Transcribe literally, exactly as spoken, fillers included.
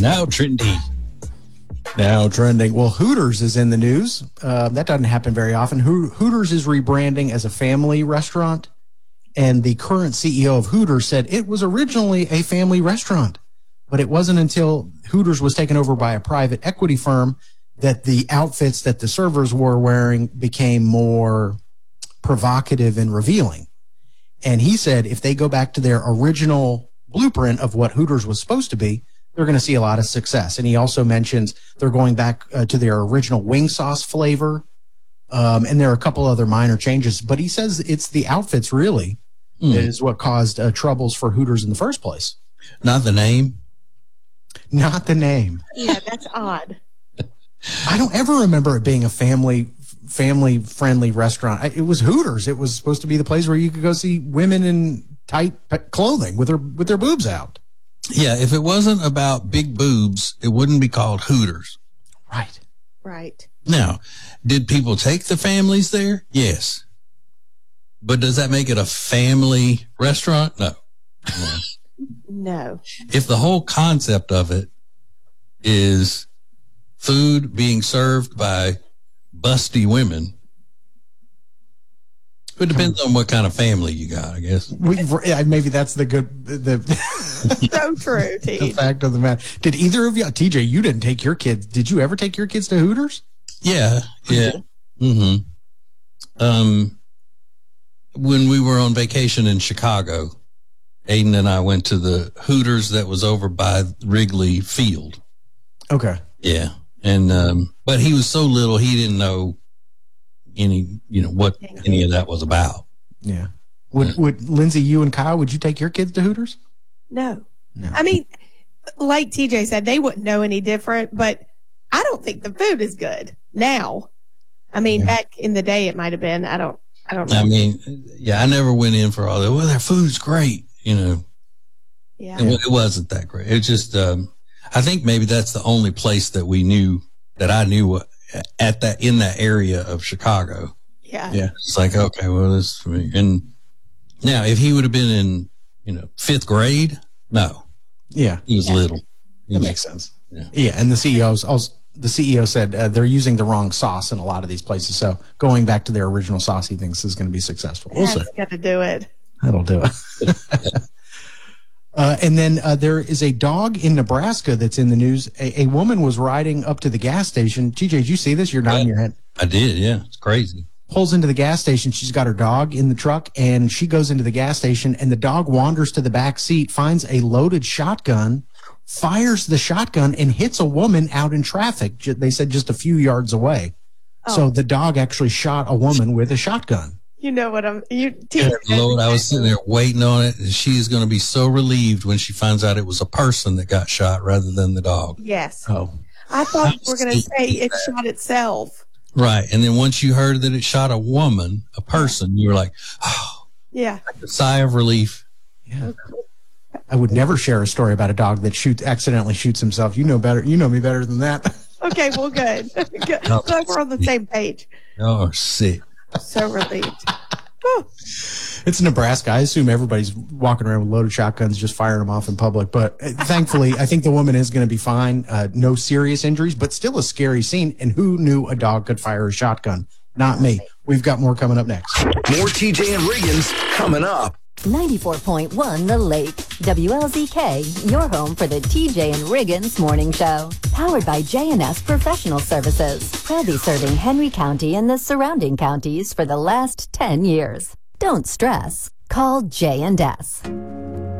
Now trendy. Now trending. Well, Hooters is in the news. Uh, that doesn't happen very often. Ho- Hooters is rebranding as a family restaurant. And the current C E O of Hooters said it was originally a family restaurant. But it wasn't until Hooters was taken over by a private equity firm that the outfits that the servers were wearing became more provocative and revealing. And he said if they go back to their original blueprint of what Hooters was supposed to be, they're going to see a lot of success. And he also mentions they're going back uh, to their original wing sauce flavor. Um, and there are a couple other minor changes. But he says it's the outfits, really, mm. that is what caused uh, troubles for Hooters in the first place. Not the name? Not the name. Yeah, that's odd. I don't ever remember it being a family family friendly restaurant. It was Hooters. It was supposed to be the place where you could go see women in tight clothing with their with their boobs out. Yeah, if it wasn't about big boobs, it wouldn't be called Hooters. Right. Right. Now, did people take the families there? Yes. But does that make it a family restaurant? No. No. No. If the whole concept of it is food being served by busty women, it depends on what kind of family you got, I guess. We, maybe that's the good, the, so true, T. the fact of the matter. Did either of you, T J, you didn't take your kids. Did you ever take your kids to Hooters? Yeah. Yeah. Mm-hmm. Um, when we were on vacation in Chicago, Aiden and I went to the Hooters that was over by Wrigley Field. Okay. Yeah. And, um, but he was so little, he didn't know any, you know, what any of that was about. Yeah. Would, would Lindsay, you and Kyle, would you take your kids to Hooters? No. No. I mean, like T J said, they wouldn't know any different, but I don't think the food is good now. I mean, yeah. back in the day, it might have been. I don't, I don't know. I mean, yeah, I never went in for all that. Well, their food's great, you know. Yeah. It, it wasn't that great. It just, um, I think maybe that's the only place that we knew, that I knew at that, in that area of Chicago. Yeah. Yeah. It's like, okay, well, this is for me. And now if he would have been in, you know, fifth grade, no. Yeah. He was yeah. little. He that was, makes sense. Yeah. Yeah. And the C E O's also, the C E O said uh, they're using the wrong sauce in a lot of these places. So going back to their original sauce, he thinks is going to be successful. That's we'll going to do it. That'll do it. Uh, and then uh, there is a dog in Nebraska that's in the news. A, a woman was riding up to the gas station. T J, did you see this? You're nodding your head. I did, yeah. It's crazy. Pulls into the gas station. She's got her dog in the truck, and she goes into the gas station, and the dog wanders to the back seat, finds a loaded shotgun, fires the shotgun, and hits a woman out in traffic. They said just a few yards away. Oh. So the dog actually shot a woman with a shotgun. You know what I'm, you, Good Lord, I was sitting there waiting on it, and she is going to be so relieved when she finds out it was a person that got shot rather than the dog. Yes. Oh. I thought you were going to say it shot itself. Right. And then once you heard that it shot a woman, a person, you were like, oh. Yeah. Like a sigh of relief. Yeah. Okay. I would never share a story about a dog that shoots, accidentally shoots himself. You know better. You know me better than that. Okay, well, good. good. No, Glad we're on the same page. Oh, sick. So relieved. Oh. It's Nebraska. I assume everybody's walking around with loaded shotguns, just firing them off in public. But thankfully, I think the woman is going to be fine. Uh, no serious injuries, but still a scary scene. And who knew a dog could fire a shotgun? Not me. We've got more coming up next. More T J and Riggins coming up. ninety-four point one The Lake. W L Z K, your home for the T J and Riggins Morning Show. Powered by J and S Professional Services. Proudly serving Henry County and the surrounding counties for the last ten years. Don't stress. Call J and S.